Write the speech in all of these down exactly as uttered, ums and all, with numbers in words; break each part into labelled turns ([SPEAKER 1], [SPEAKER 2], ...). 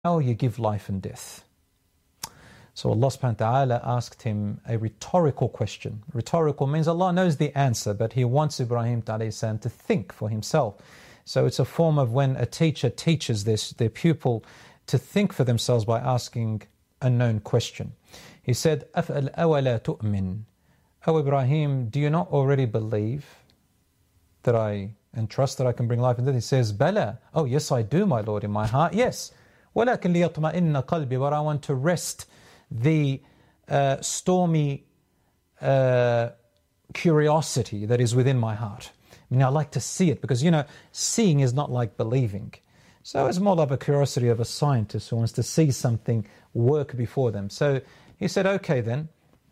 [SPEAKER 1] how you give life and death. So Allah subhanahu wa ta'ala asked him a rhetorical question. Rhetorical means Allah knows the answer, but He wants Ibrahim to think for himself. So it's a form of when a teacher teaches this, their pupil to think for themselves by asking a known question. He said, أَفَأَلْ أَوَلَا تُؤْمِنْ O Ibrahim, do you not already believe that I, and trust that I can bring life and death? He says, Bala, oh yes I do, my Lord, in my heart, yes. وَلَكِنْ لِيَطْمَئِنَّ قَلْبِي But I want to rest the uh, stormy uh, curiosity that is within my heart. I mean, I like to see it, because, you know, seeing is not like believing. So it's more like a curiosity of a scientist who wants to see something work before them. So he said, okay then,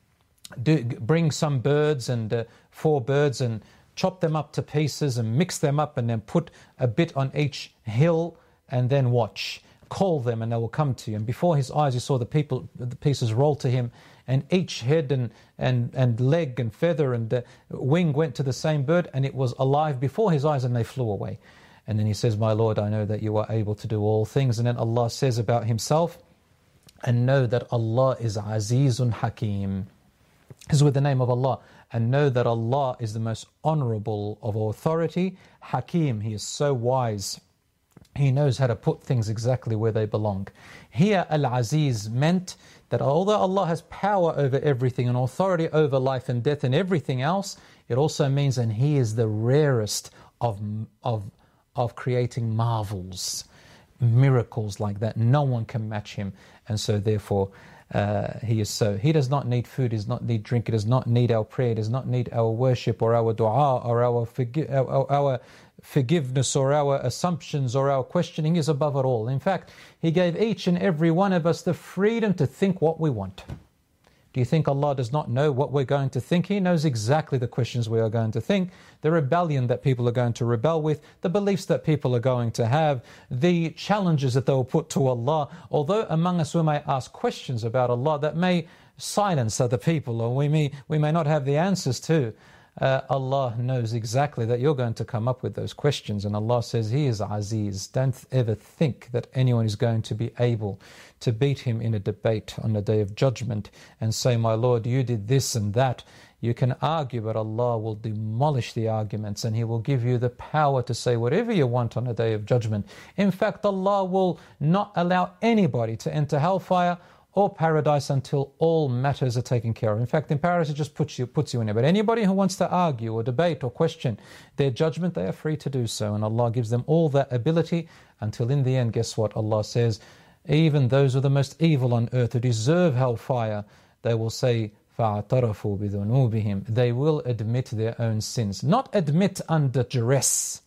[SPEAKER 1] do, bring some birds and uh, four birds and chop them up to pieces and mix them up and then put a bit on each hill and then watch. Call them and they will come to you. And before his eyes he saw the people, the pieces roll to him, and each head and, and, and leg and feather and uh, wing went to the same bird, and it was alive before his eyes, and they flew away. And then he says, my Lord, I know that you are able to do all things. And then Allah says about himself, and know that Allah is Azizun Hakim. This is with the name of Allah. And know that Allah is the most honorable of authority. Hakim, He is so wise. He knows how to put things exactly where they belong. Here, Al-Aziz meant that although Allah has power over everything and authority over life and death and everything else, it also means, and He is the rarest of, of, of creating marvels, miracles like that. No one can match Him. And so therefore, uh, He is so. He does not need food, He does not need drink, He does not need our prayer, He does not need our worship or our dua or our, forgi- our, our forgiveness or our assumptions or our questioning. Is above it all. In fact, He gave each and every one of us the freedom to think what we want. Do you think Allah does not know what we're going to think? He knows exactly the questions we are going to think, the rebellion that people are going to rebel with, the beliefs that people are going to have, the challenges that they will put to Allah. Although among us we may ask questions about Allah that may silence other people, or we may, we may not have the answers to, Uh, Allah knows exactly that you're going to come up with those questions. And Allah says He is Aziz. Don't ever think that anyone is going to be able to beat Him in a debate on the Day of Judgment and say, my Lord, you did this and that. You can argue, but Allah will demolish the arguments, and He will give you the power to say whatever you want on the Day of Judgment. In fact, Allah will not allow anybody to enter hellfire or paradise until all matters are taken care of. In fact, in paradise it just puts you, puts you in there. But anybody who wants to argue or debate or question their judgment, they are free to do so. And Allah gives them all that ability until in the end, guess what? Allah says, even those who are the most evil on earth who deserve hellfire, they will say, فَاعْتَرَفُوا بِذُنُوبِهِمْ They will admit their own sins. Not admit under duress.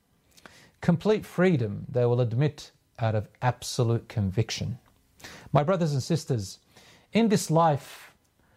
[SPEAKER 1] Complete freedom, they will admit out of absolute conviction. My brothers and sisters, in this life,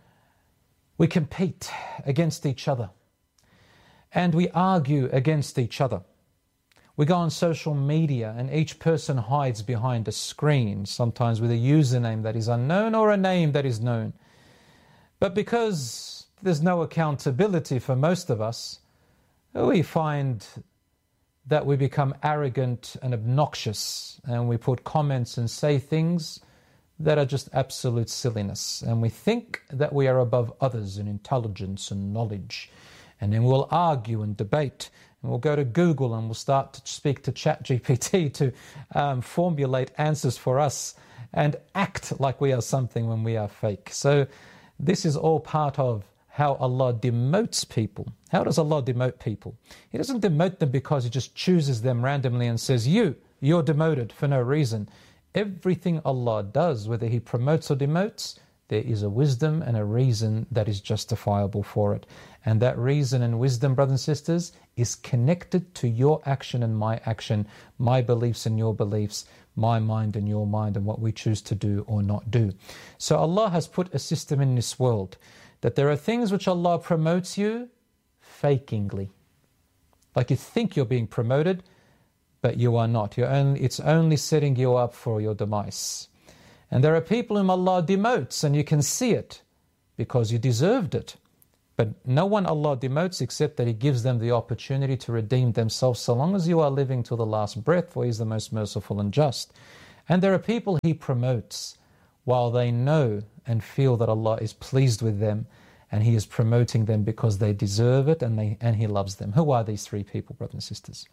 [SPEAKER 1] we compete against each other and we argue against each other. We go on social media and each person hides behind a screen, sometimes with a username that is unknown or a name that is known. But because there's no accountability for most of us, we find that we become arrogant and obnoxious, and we put comments and say things that are just absolute silliness. And we think that we are above others in intelligence and knowledge. And then we'll argue and debate. And we'll go to Google and we'll start to speak to ChatGPT to um, formulate answers for us and act like we are something when we are fake. So this is all part of how Allah demotes people. How does Allah demote people? He doesn't demote them because He just chooses them randomly and says, you, you're demoted for no reason. Everything Allah does, whether He promotes or demotes, there is a wisdom and a reason that is justifiable for it. And that reason and wisdom, brothers and sisters, is connected to your action and my action, my beliefs and your beliefs, my mind and your mind, and what we choose to do or not do. So Allah has put a system in this world that there are things which Allah promotes you fakingly. Like you think you're being promoted, but you are not. You're only, it's only setting you up for your demise. And there are people whom Allah demotes, and you can see it because you deserved it. But no one Allah demotes except that He gives them the opportunity to redeem themselves so long as you are living to the last breath, for He is the most merciful and just. And there are people he promotes while they know and feel that Allah is pleased with them, and He is promoting them because they deserve it and they and He loves them. Who are these three people, brothers and sisters?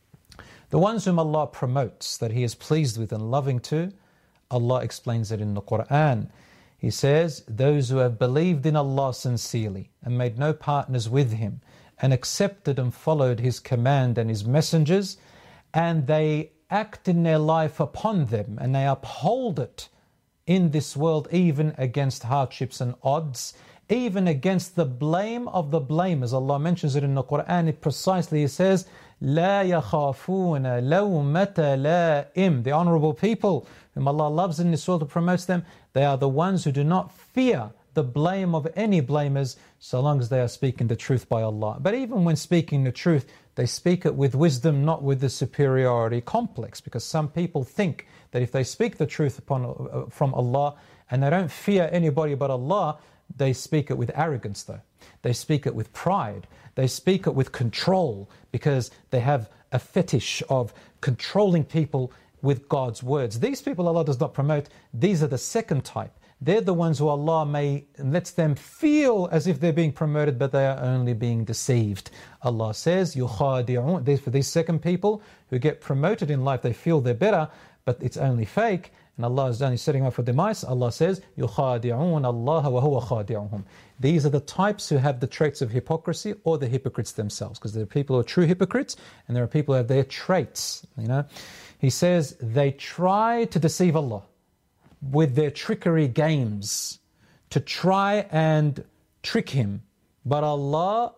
[SPEAKER 1] The ones whom Allah promotes, that He is pleased with and loving to, Allah explains it in the Quran. He says, those who have believed in Allah sincerely and made no partners with Him, and accepted and followed His command and His messengers, and they act in their life upon them, and they uphold it in this world, even against hardships and odds, even against the blame of the blamers. Allah mentions it in the Quran. It precisely, He says, لا يخافون لومة لائم. The honorable people whom Allah loves in this world and promotes them, they are the ones who do not fear the blame of any blamers, so long as they are speaking the truth by Allah. But even when speaking the truth, they speak it with wisdom, not with the superiority complex, because some people think that if they speak the truth upon, uh, from Allah and they don't fear anybody but Allah, they speak it with arrogance though. They speak it with pride. They speak it with control, because they have a fetish of controlling people with God's words. These people Allah does not promote. These are the second type. They're the ones who Allah may lets them feel as if they're being promoted, but they are only being deceived. Allah says, يُخَادِعُونَ. These for these second people who get promoted in life, they feel they're better, but it's only fake, and Allah is only setting up for demise. Allah says, يُخَادِعُونَ اللَّهَ وَهُوَ خَادِعُهُم. These are the types who have the traits of hypocrisy, or the hypocrites themselves, because there are people who are true hypocrites, and there are people who have their traits. You know, He says they try to deceive Allah with their trickery games, to try and trick Him, but Allah,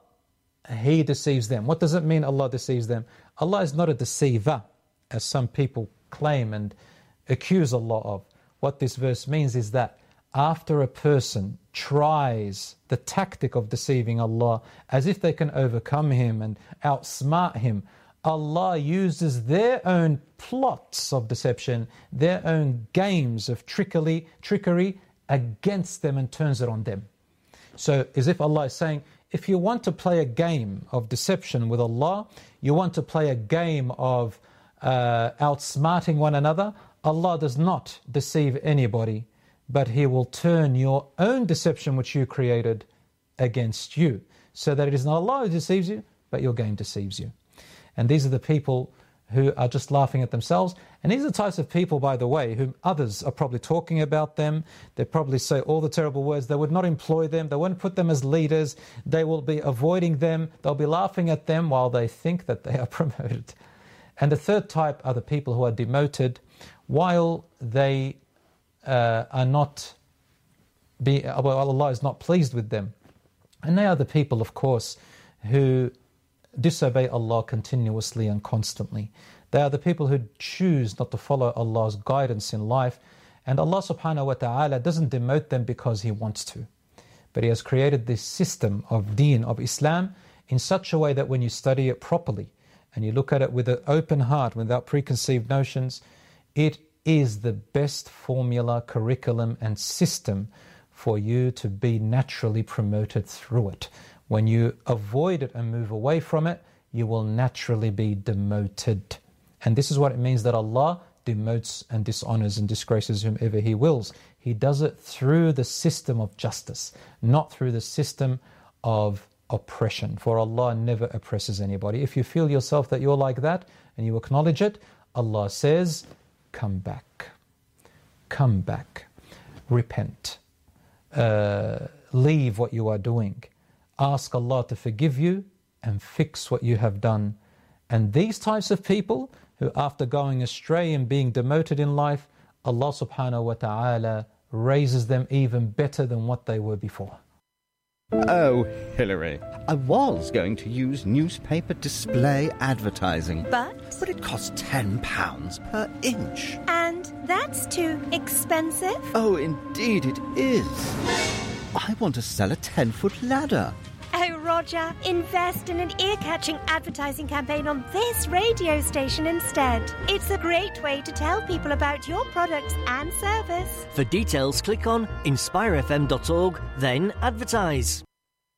[SPEAKER 1] He deceives them. What does it mean Allah deceives them? Allah is not a deceiver, as some people claim and accuse Allah of. What this verse means is that after a person tries the tactic of deceiving Allah, as if they can overcome Him and outsmart Him, Allah uses their own plots of deception, their own games of trickery, trickery against them, and turns it on them. So as if Allah is saying, if you want to play a game of deception with Allah, you want to play a game of uh, outsmarting one another, Allah does not deceive anybody, but He will turn your own deception which you created against you, so that it is not Allah who deceives you, but your game deceives you. And these are the people who are just laughing at themselves. And these are the types of people, by the way, whom others are probably talking about them. They probably say all the terrible words. They would not employ them. They won't put them as leaders. They will be avoiding them. They'll be laughing at them while they think that they are promoted. And the third type are the people who are demoted while they uh, are not, be, well, Allah is not pleased with them. And they are the people, of course, who disobey Allah continuously and constantly. They are the people who choose not to follow Allah's guidance in life, and Allah subhanahu wa ta'ala doesn't demote them because He wants to, but He has created this system of deen, of Islam, in such a way that when you study it properly and you look at it with an open heart, without preconceived notions, it is the best formula, curriculum and system for you to be naturally promoted through it. When you avoid it and move away from it, you will naturally be demoted. And this is what it means that Allah demotes and dishonors and disgraces whomever He wills. He does it through the system of justice, not through the system of oppression. For Allah never oppresses anybody. If you feel yourself that you're like that and you acknowledge it, Allah says, come back. Come back. Repent. Uh, leave what you are doing. Ask Allah to forgive you and fix what you have done. And these types of people who, after going astray and being demoted in life, Allah subhanahu wa ta'ala raises them even better than what they were before.
[SPEAKER 2] Oh, Hilary, I was going to use newspaper display advertising.
[SPEAKER 3] But?
[SPEAKER 2] But it costs ten pounds per inch.
[SPEAKER 3] And that's too expensive?
[SPEAKER 2] Oh, indeed it is. I want to sell a ten-foot ladder.
[SPEAKER 3] Oh, Roger, invest in an ear-catching advertising campaign on this radio station instead. It's a great way to tell people about your products and service.
[SPEAKER 4] For details, click on inspire f m dot org, then advertise.